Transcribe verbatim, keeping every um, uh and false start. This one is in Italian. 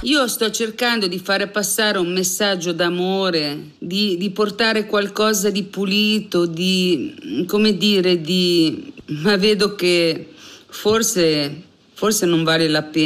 Io sto cercando di fare passare un messaggio d'amore, di, di portare qualcosa di pulito, di, come dire, di... ma vedo che forse, forse non vale la pena.